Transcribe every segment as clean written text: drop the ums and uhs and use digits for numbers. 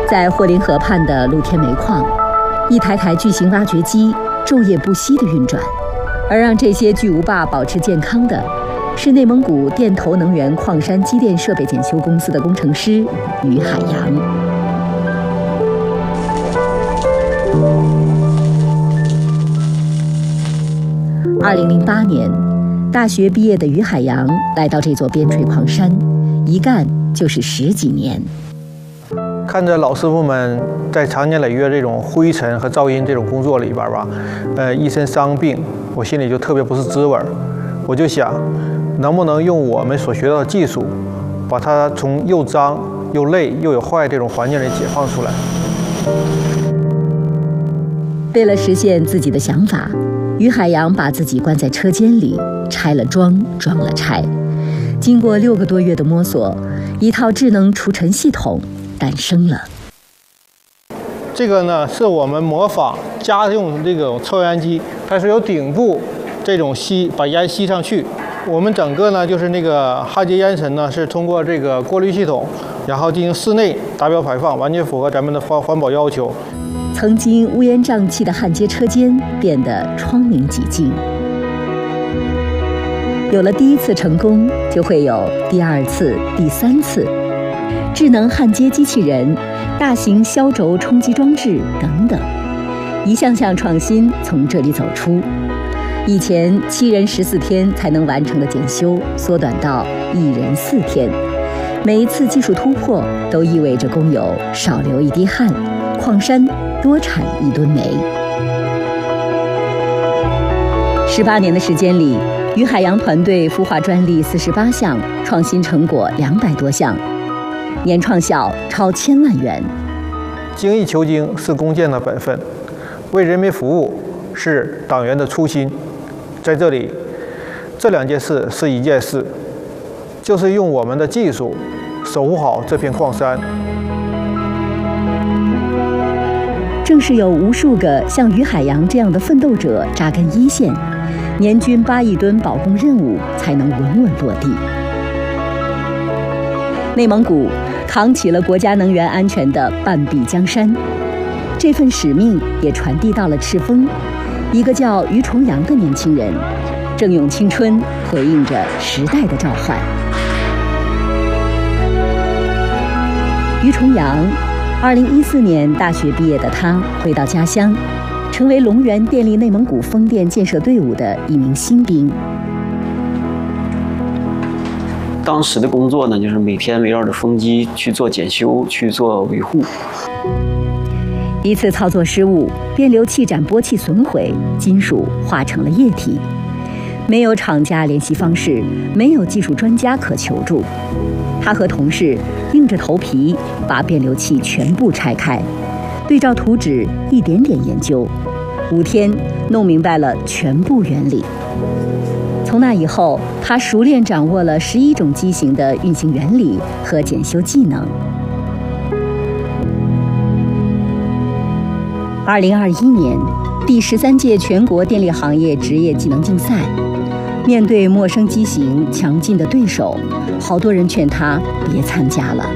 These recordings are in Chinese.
在霍林河畔的露天煤矿，一台台巨型挖掘机昼夜不息地运转，而让这些巨无霸保持健康的，是内蒙古电投能源矿山机电设备检修公司的工程师于海洋。2008年，大学毕业的于海洋来到这座边陲矿山，一干就是10几年。 看着老师傅们在长年累月这种灰尘和噪音这种工作里边吧，一身伤病，我心里就特别不是滋味。我就想，能不能用我们所学到的技术，把它从又脏又累又有坏这种环境里解放出来。 为了实现自己的想法，于海洋把自己关在车间里，拆了装，装了拆。经过6个多月的摸索，一套智能除尘系统诞生了。 这个呢，是我们模仿家用这种抽烟机，它是有顶部这种吸，把烟吸上去。我们整个呢，就是那个焊接烟尘呢，是通过这个过滤系统，然后进行室内达标排放，完全符合咱们的环保要求。 曾经乌烟瘴气的焊接车间变得窗明几净。有了第1次成功，就会有第2次、第3次。智能焊接机器人、大型消轴冲击装置等等，一项项创新从这里走出。以前7人14天才能完成的检修，缩短到1人4天。每一次技术突破，都意味着工友少流一滴汗，矿山多产1吨煤。18年的时间里，于海洋团队孵化专利48项，创新成果200多项，年创效超1000万元。 精益求精是工匠的本分，为人民服务是党员的初心。在这里，这2件事是一件事，就是用我们的技术守护好这片矿山。 正是有无数个像于海洋这样的奋斗者扎根一线，年均8亿吨保供任务才能稳稳落地。内蒙古扛起了国家能源安全的半壁江山，这份使命也传递到了赤峰，一个叫于重阳的年轻人，正用青春回应着时代的召唤。于重阳，2014年大学毕业的他回到家乡，成为龙源电力内蒙古风电建设队伍的一名新兵。 当时的工作呢，就是每天围绕着风机去做检修，去做维护。 一次操作失误，变流器展波器损毁，金属化成了液体。没有厂家联系方式，没有技术专家可求助。他和同事硬着头皮把变流器全部拆开，对照图纸一点点研究，5天弄明白了全部原理。从那以后，他熟练掌握了11种机型的运行原理和检修技能。2021年，第13届全国电力行业职业技能竞赛，面对陌生机型、强劲的对手，好多人劝他别参加了。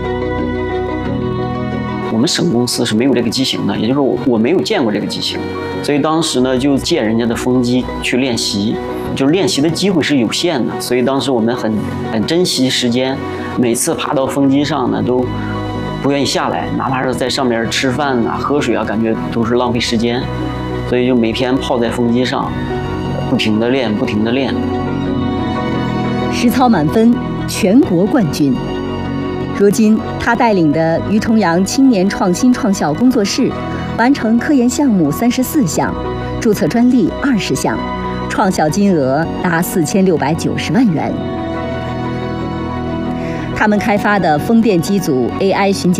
我们省公司是没有这个机型的，也就是说我没有见过这个机型，所以当时呢就借人家的风机去练习，就是练习的机会是有限的，所以当时我们很珍惜时间，每次爬到风机上呢都不愿意下来，哪怕是在上面吃饭啊、喝水啊，感觉都是浪费时间，所以就每天泡在风机上，不停地练，不停地练。 实操满分，全国冠军。如今，他带领的于重阳青年创新创效工作室，完成科研项目34项，注册专利20项，创效金额达4690万元。他们开发的风电机组 AI 巡检